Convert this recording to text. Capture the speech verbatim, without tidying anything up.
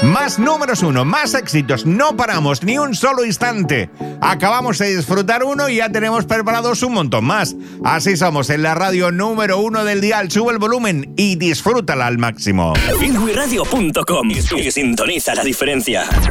Más números uno, más éxitos, no paramos ni un solo instante. Acabamos de disfrutar uno y ya tenemos preparados un montón más. Así somos en la radio número uno del dial. Sube el volumen y disfrútala al máximo. Bilwi Radio punto com y sintoniza la diferencia.